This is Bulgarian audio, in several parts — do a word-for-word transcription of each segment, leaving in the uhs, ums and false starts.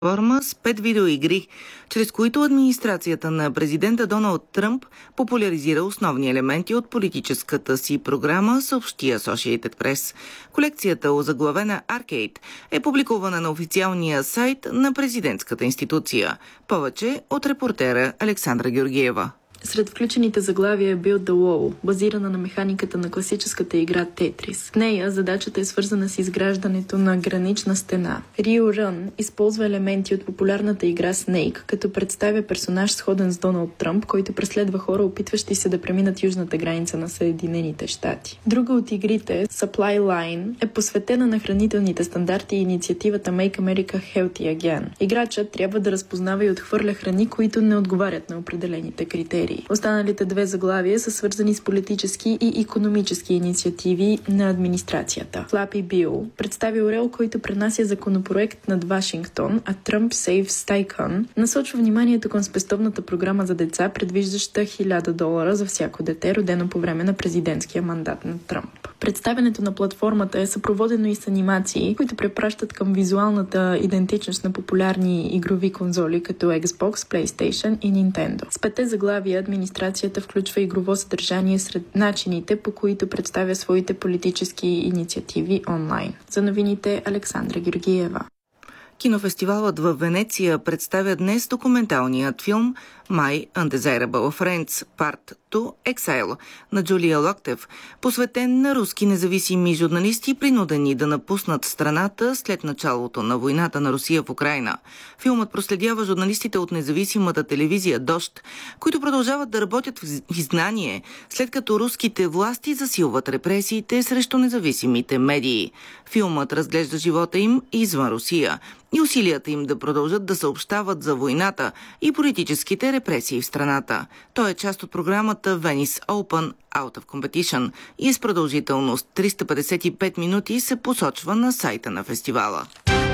платформа с пет видеоигри, чрез които администрацията на президента Доналд Тръмп популяризира основни елементи от политическата си програма, съобщи Associated Press. Колекцията, озаглавена Arcade, е публикувана на официалния сайт на президентската институция. Повече от репортера Александра Георгиева. Сред включените заглавия е Build the Wall, базирана на механиката на класическата игра Тетрис. В нея задачата е свързана с изграждането на гранична стена. Rio Run използва елементи от популярната игра Snake, като представя персонаж сходен с Доналд Тръмп, който преследва хора, опитващи се да преминат южната граница на Съединените щати. Друга от игрите, Supply Line, е посветена на хранителните стандарти и инициативата Make America Healthy Again. Играчът трябва да разпознава и отхвърля храни, които не отговарят на определените критерии. Останалите две заглавия са свързани с политически и икономически инициативи на администрацията. Flappy Bill представи орел, който пренася законопроект над Вашингтон, а Trump Saves Tycoon насочва вниманието към спестовната програма за деца, предвиждаща хиляда долара за всяко дете, родено по време на президентския мандат на Тръмп. Представянето на платформата е съпроводено и с анимации, които препращат към визуалната идентичност на популярни игрови конзоли като Xbox, PlayStation и Nintendo. С петте заглавия администрацията включва игрово съдържание сред начините, по които представя своите политически инициативи онлайн. За новините Александра Георгиева. Кинофестивалът във Венеция представя днес документалният филм My Undesirable Friends Part to Exile на Джулия Локтев, посветен на руски независими журналисти, принудени да напуснат страната след началото на войната на Русия в Украйна. Филмът проследява журналистите от независимата телевизия Дожд, които продължават да работят в изгнание, след като руските власти засилват репресиите срещу независимите медии. Филмът разглежда живота им извън Русия и усилията им да продължат да съобщават за войната и политическите репресии в страната. Той е част от програмата Venice Open Out of Competition и с продължителност триста петдесет и пет минути се посочва на сайта на фестивала.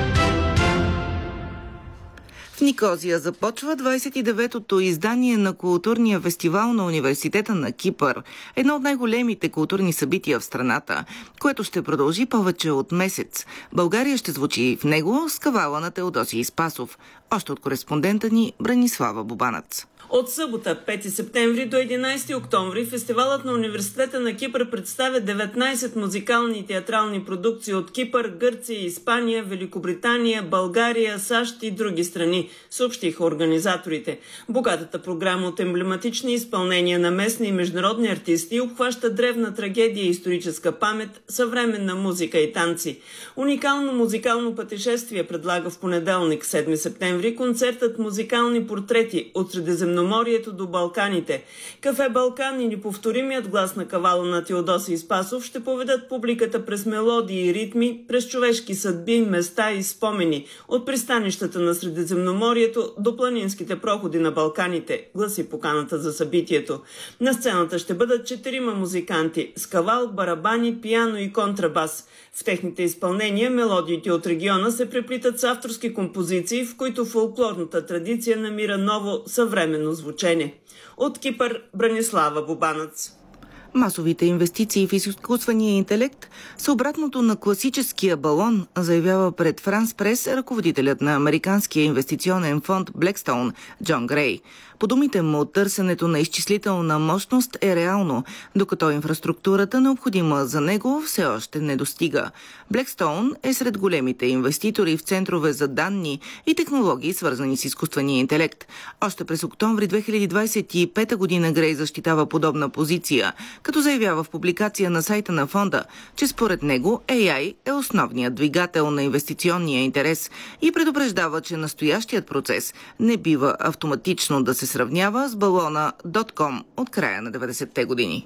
В Никозия започва двадесет и деветото издание на културния фестивал на Университета на Кипър, едно от най-големите културни събития в страната, което ще продължи повече от месец. България ще звучи в него с кавала на Теодосий Спасов, още от кореспондента ни Бранислава Бубанац. От събота, пети септември до единадесети октомври, фестивалът на Университета на Кипър представя деветнадесет музикални и театрални продукции от Кипър, Гърция, Испания, Великобритания, България, САЩ и други страни, съобщиха организаторите. Богатата програма от емблематични изпълнения на местни и международни артисти обхваща древна трагедия и историческа памет, съвременна музика и танци. Уникално музикално пътешествие предлага в понеделник, седми септември, концертът «Музикални портрети» от Средиземноморието Морието до Балканите. Кафе Балкан и неповторимият глас на кавала на Теодосий Спасов ще поведат публиката през мелодии и ритми, през човешки съдби, места и спомени, от пристанищата на Средиземноморието до планинските проходи на Балканите, гласи поканата за събитието. На сцената ще бъдат четирима музиканти с кавал, барабани, пиано и контрабас. В техните изпълнения мелодиите от региона се преплитат с авторски композиции, в които фолклорната традиция намира ново съвременно звучение. От Кипър, Бранислава Бубанац. Масовите инвестиции в изкуствения интелект са обратното на класическия балон, заявява пред Франс Прес ръководителят на американския инвестиционен фонд Blackstone Джон Грей. По думите му, търсенето на изчислителна мощност е реално, докато инфраструктурата, необходима за него, все още не достига. Blackstone е сред големите инвеститори в центрове за данни и технологии, свързани с изкуствения интелект. Още през октомври две хиляди двадесет и пета година Грей защитава подобна позиция, като заявява в публикация на сайта на фонда, че според него Ей Ай е основният двигател на инвестиционния интерес и предупреждава, че настоящият процес не бива автоматично да се сравнява с балона .дот ком от края на деветдесетте години.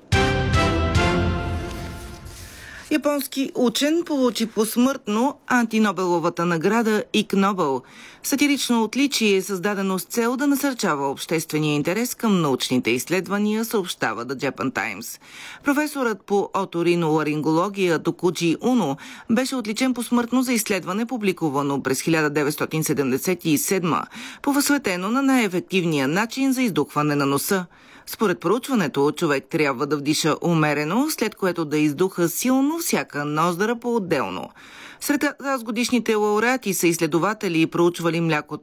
Японски учен получи посмъртно антинобеловата награда Иг Нобел. Сатирично отличие е създадено с цел да насърчава обществения интерес към научните изследвания, съобщава The Japan Times. Професорът по оториноларингология Токуджи Уно беше отличен посмъртно за изследване, публикувано през хиляда деветстотин седемдесет и седма, посветено на най-ефективния начин за издухване на носа. Според проучването, човек трябва да вдиша умерено, след което да издуха силно всяка ноздра по-отделно. Сред тазгодишните лауреати са изследователи, проучвали млякото